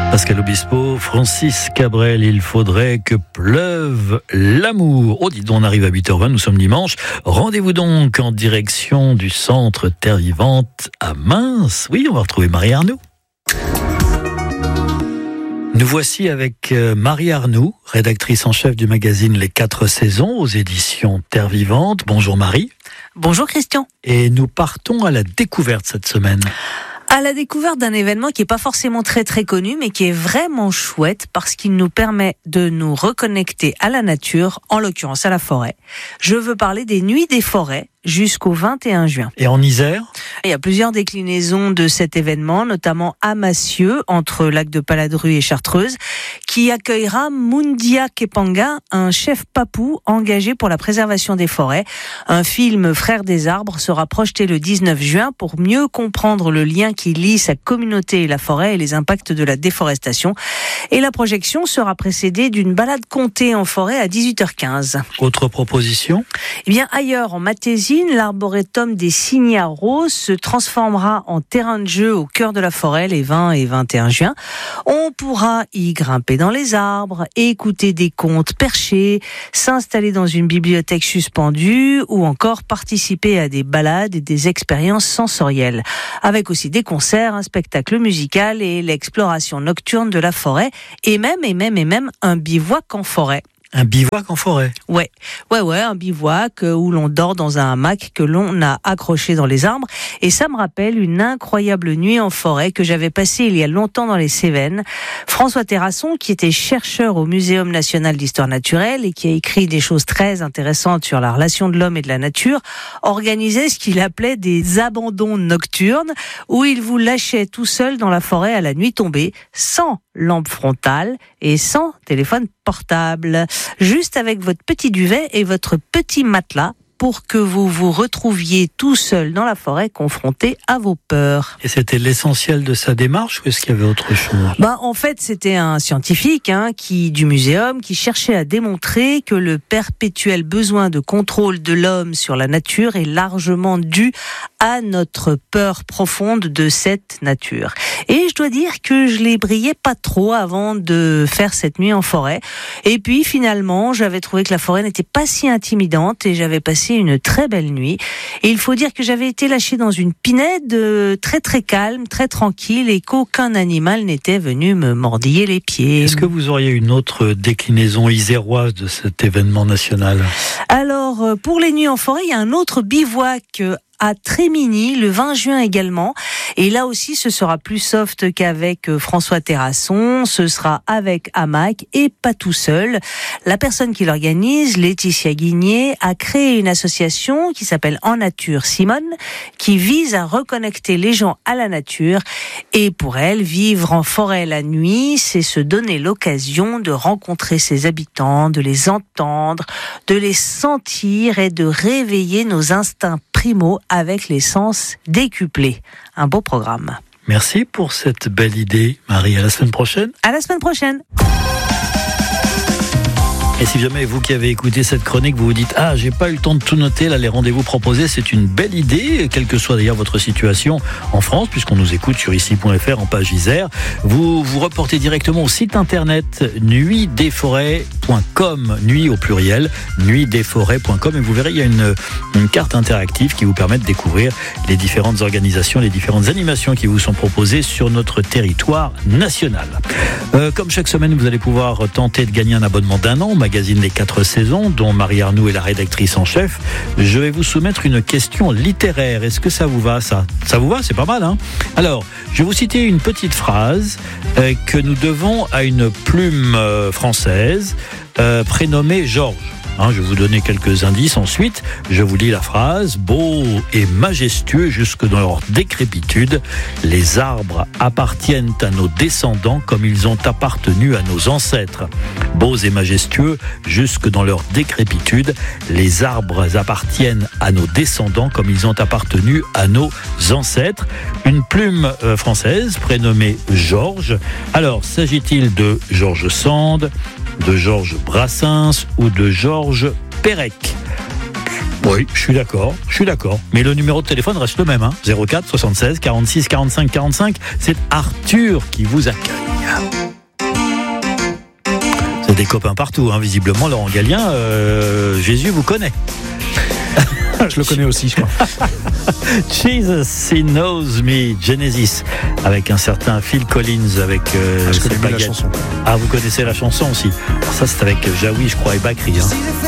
Pascal Obispo, Francis Cabrel, il faudrait que pleuve l'amour. Oh, dis donc, on arrive à 8h20, nous sommes dimanche. Rendez-vous donc en direction du centre Terre Vivante à Mainz. Oui, on va retrouver Marie Arnoux. Nous voici avec Marie Arnoux, rédactrice en chef du magazine Les 4 saisons aux éditions Terre Vivante. Bonjour Marie. Bonjour Christian. Et nous partons à la découverte cette semaine. À la découverte d'un événement qui n'est pas forcément très connu, mais qui est vraiment chouette parce qu'il nous permet de nous reconnecter à la nature, en l'occurrence à la forêt. Je veux parler des Nuits des forêts jusqu'au 21 juin. Et en Isère ? Il y a plusieurs déclinaisons de cet événement, notamment à Massieux, entre Lac de Paladru et Chartreuse, qui accueillera Mundia Kepanga, un chef papou engagé pour la préservation des forêts. Un film Frères des arbres sera projeté le 19 juin pour mieux comprendre le lien qui lie sa communauté et la forêt et les impacts de la déforestation. Et la projection sera précédée d'une balade contée en forêt à 18h15. Autre proposition ? Eh bien, ailleurs, en Matésine, l'arboretum des Signats Roses se transformera en terrain de jeu au cœur de la forêt les 20 et 21 juin. On pourra y grimper dans les arbres, écouter des contes perchés, s'installer dans une bibliothèque suspendue ou encore participer à des balades et des expériences sensorielles. Avec aussi des concerts, un spectacle musical et l'exploration nocturne de la forêt et même un bivouac en forêt. Un bivouac en forêt. Ouais, un bivouac où l'on dort dans un hamac que l'on a accroché dans les arbres. Et ça me rappelle une incroyable nuit en forêt que j'avais passée il y a longtemps dans les Cévennes. François Terrasson, qui était chercheur au Muséum national d'histoire naturelle et qui a écrit des choses très intéressantes sur la relation de l'homme et de la nature, organisait ce qu'il appelait des abandons nocturnes où il vous lâchait tout seul dans la forêt à la nuit tombée, sans lampe frontale et sans téléphone portable, juste avec votre petit duvet et votre petit matelas pour que vous vous retrouviez tout seul dans la forêt confronté à vos peurs. Et c'était l'essentiel de sa démarche ou est-ce qu'il y avait autre chose ? En fait, c'était un scientifique du muséum qui cherchait à démontrer que le perpétuel besoin de contrôle de l'homme sur la nature est largement dû à notre peur profonde de cette nature. Et je dois dire que je les brillais pas trop avant de faire cette nuit en forêt. Et puis finalement, j'avais trouvé que la forêt n'était pas si intimidante et j'avais passé une très belle nuit. Et il faut dire que j'avais été lâchée dans une pinède très calme, très tranquille et qu'aucun animal n'était venu me mordiller les pieds. Est-ce que vous auriez une autre déclinaison iséroise de cet événement national ? Alors, pour les nuits en forêt, il y a un autre bivouac à Trémigny, le 20 juin également. Et là aussi, ce sera plus soft qu'avec François Terrasson. Ce sera avec hamac et pas tout seul. La personne qui l'organise, Laetitia Guigné, a créé une association qui s'appelle En Nature Simone, qui vise à reconnecter les gens à la nature. Et pour elle, vivre en forêt la nuit, c'est se donner l'occasion de rencontrer ses habitants, de les entendre, de les sentir et de réveiller nos instincts primaux avec les sens décuplés. Un beau programme. Merci pour cette belle idée, Marie. À la semaine prochaine. À la semaine prochaine. Et si jamais vous qui avez écouté cette chronique, vous vous dites « Ah, j'ai pas eu le temps de tout noter, là, les rendez-vous proposés, c'est une belle idée, quelle que soit d'ailleurs votre situation en France, puisqu'on nous écoute sur ici.fr en page Isère. Vous vous reportez directement au site internet nuitdesforêts.com, nuit au pluriel, nuitdesforêts.com, et vous verrez, il y a une carte interactive qui vous permet de découvrir les différentes organisations, les différentes animations qui vous sont proposées sur notre territoire national. Comme chaque semaine, vous allez pouvoir tenter de gagner un abonnement d'1 an au magazine Les 4 saisons, dont Marie Arnoux est la rédactrice en chef. Je vais vous soumettre une question littéraire. Est-ce que ça vous va, ça ? Ça vous va ? C'est pas mal, hein ? Alors, je vais vous citer une petite phrase que nous devons à une plume française prénommée Georges. Je vais vous donner quelques indices. Ensuite, je vous lis la phrase. Beaux et majestueux jusque dans leur décrépitude, les arbres appartiennent à nos descendants comme ils ont appartenu à nos ancêtres. Beaux et majestueux jusque dans leur décrépitude, les arbres appartiennent à nos descendants comme ils ont appartenu à nos ancêtres. Une plume française prénommée Georges. Alors, s'agit-il de George Sand, de Georges Brassens ou de Georges Perec? Oui, je suis d'accord. Mais le numéro de téléphone reste le même, 04 76 46 45 45. C'est Arthur qui vous accueille. C'est des copains partout, hein, visiblement. Laurent Gallien, Jésus vous connaît. Je le connais aussi, je crois. Jesus, He Knows Me, Genesis, avec un certain Phil Collins, avec je connais cette bien la baguette. chanson. Ah, vous connaissez la chanson aussi. Alors ça, c'est avec Jaoui, je crois, et Bakri. Hein.